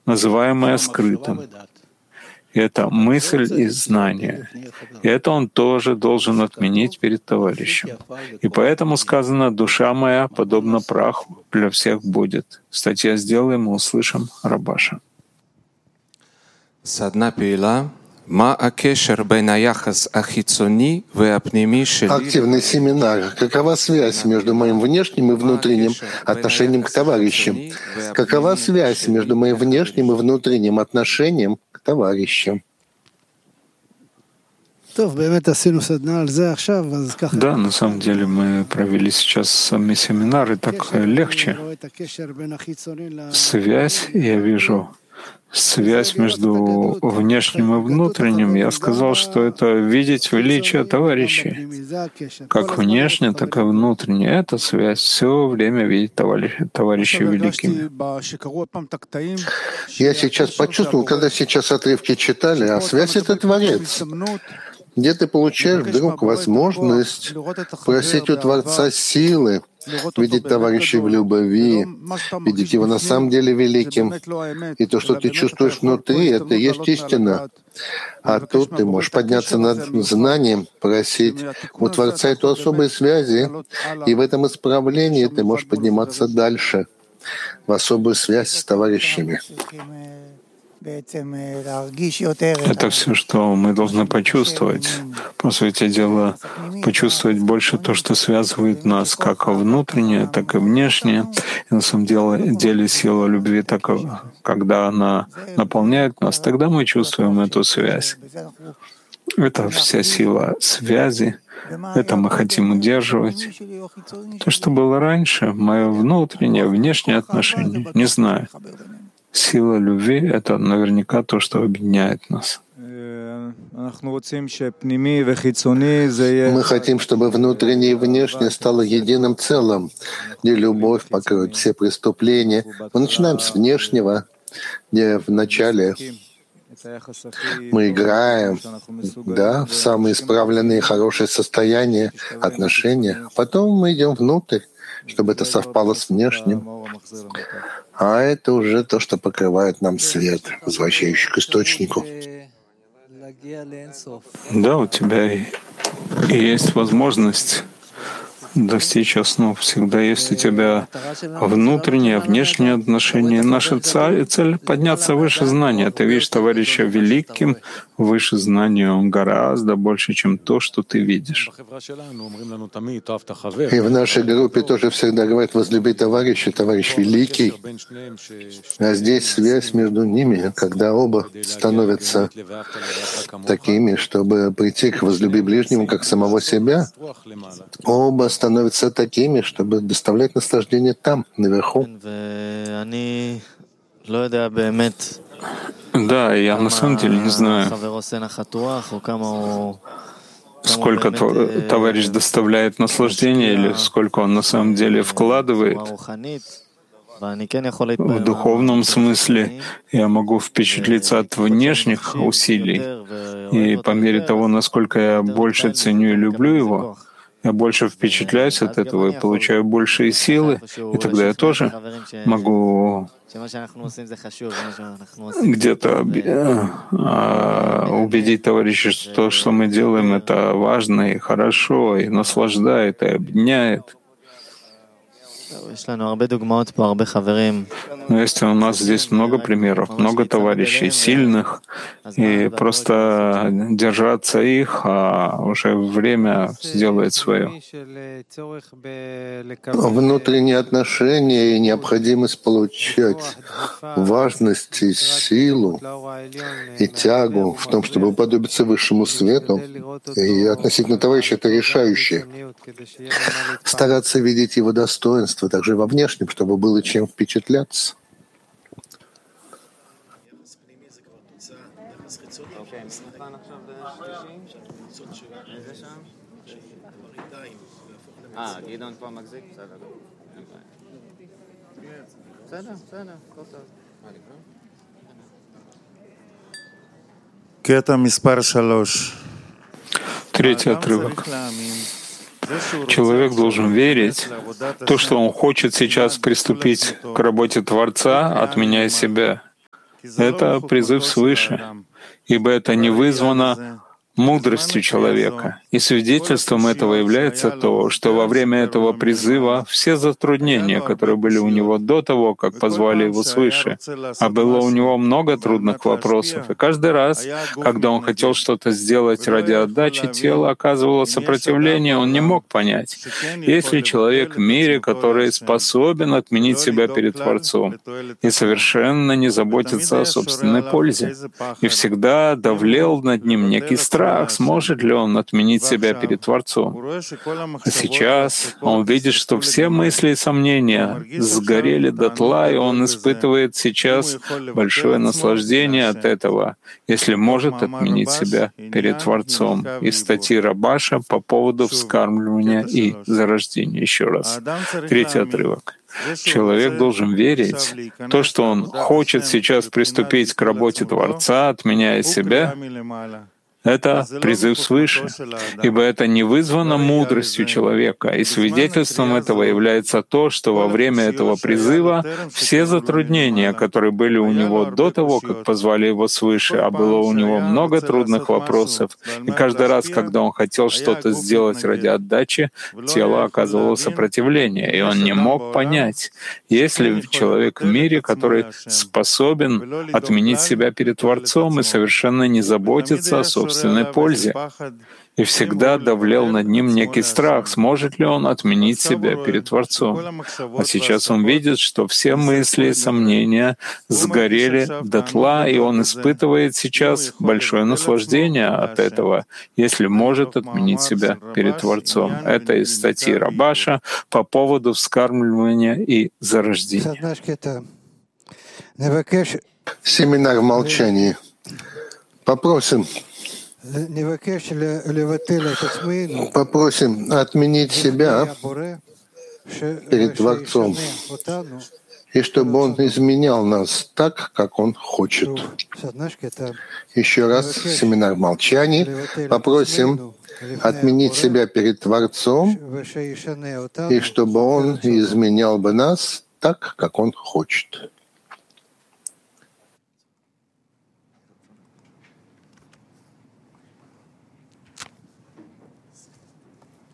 называемое скрытым. Это мысль и знание. И это он тоже должен отменить перед товарищем. И поэтому сказано: «Душа моя, подобно праху, для всех будет». Статья «Сделаем» мы услышим Рабаша. Активный семинар. Какова связь между моим внешним и внутренним отношением к товарищам? Какова связь между моим внешним и внутренним отношением к товарищам? Да, на самом деле мы провели сейчас сами семинары, так легче. Связь, я вижу, связь между внешним и внутренним. Я сказал, что это видеть величие товарищей. Как внешне, так и внутренне. Это связь. Все время видеть товарищей великими. Я сейчас почувствовал, когда сейчас отрывки читали, а связь — это Творец. Где ты получаешь вдруг возможность просить у Творца силы, видеть товарища в любви, видеть его на самом деле великим. И то, что ты чувствуешь внутри, это и есть истина. А тут ты можешь подняться над знанием, просить у Творца эту особой связи, и в этом исправлении ты можешь подниматься дальше, в особую связь с товарищами. Это все, что мы должны почувствовать. По сути дела, почувствовать больше то, что связывает нас как внутреннее, так и внешнее. И на самом деле сила любви, когда она наполняет нас, тогда мы чувствуем эту связь. Это вся сила связи. Это мы хотим удерживать. То, что было раньше, мое внутреннее, внешнее отношение, не знаю. Сила любви — это наверняка то, что объединяет нас. Мы хотим, чтобы внутреннее и внешнее стало единым целым, где любовь покроет все преступления. Мы начинаем с внешнего, где вначале мы играем, да, в самые исправленные хорошие состояния, отношения. Потом мы идем внутрь, чтобы это совпало с внешним. А это уже то, что покрывает нам свет, возвращающий к источнику. Да, у тебя и есть возможность достичь основ. Всегда есть у тебя внутреннее, внешнее отношение. Наша цель — подняться выше знания. Ты видишь товарища великим, выше знания. Он гораздо больше, чем то, что ты видишь. И в нашей группе тоже всегда говорят: возлюби товарища, товарищ великий. А здесь связь между ними, когда оба становятся такими, чтобы прийти к возлюби ближнему, как самого себя. Оба становятся такими, чтобы доставлять наслаждение там, наверху. Да, я на самом деле не знаю, сколько товарищ доставляет наслаждение или сколько он на самом деле вкладывает. В духовном смысле я могу впечатлиться от внешних усилий, и по мере того, насколько я больше ценю и люблю его, я больше впечатляюсь от этого и получаю большие силы, и тогда я тоже могу где-то убедить товарища, что то, что мы делаем, это важно и хорошо, и наслаждает, и объединяет. Но есть у нас здесь много примеров, много товарищей сильных, и просто держаться их, а уже время сделает свое. Внутренние отношения и необходимость получать важность и силу и тягу в том, чтобы уподобиться высшему свету, и относительно товарища это решающее. Стараться видеть его достоинство также во внешнем, чтобы было чем впечатляться. Третий отрывок. Человек должен верить то, что он хочет сейчас приступить к работе Творца, отменяя себя. Это призыв свыше, ибо это не вызвано мудростью человека. И свидетельством этого является то, что во время этого призыва все затруднения, которые были у него до того, как позвали его свыше, а было у него много трудных вопросов, и каждый раз, когда он хотел что-то сделать ради отдачи, тело оказывало сопротивление, он не мог понять, есть ли человек в мире, который способен отменить себя перед Творцом и совершенно не заботиться о собственной пользе, и всегда давлел над ним некий страх, сможет ли он отменить себя перед Творцом. А сейчас он видит, что все мысли и сомнения сгорели дотла, и он испытывает сейчас большое наслаждение от этого, если может отменить себя перед Творцом. Из статьи Рабаша по поводу вскармливания и зарождения. Еще раз. Третий отрывок. Человек должен верить в то, что он хочет сейчас приступить к работе Творца, отменяя себя. Это призыв свыше, ибо это не вызвано мудростью человека, и свидетельством этого является то, что во время этого призыва все затруднения, которые были у него до того, как позвали его свыше, а было у него много трудных вопросов, и каждый раз, когда он хотел что-то сделать ради отдачи, тело оказывало сопротивление, и он не мог понять, есть ли человек в мире, который способен отменить себя перед Творцом и совершенно не заботиться о собственной пользе, и всегда давлел над ним некий страх, сможет ли он отменить себя перед Творцом. А сейчас он видит, что все мысли и сомнения сгорели дотла, и он испытывает сейчас большое наслаждение от этого, если может отменить себя перед Творцом. Это из статьи Рабаша по поводу вскармливания и зарождения. Семинар в молчании. Попросим отменить себя перед Творцом, и чтобы Он изменял нас так, как Он хочет. Еще раз, семинар в молчании. Попросим отменить себя перед Творцом, и чтобы Он изменял бы нас так, как Он хочет.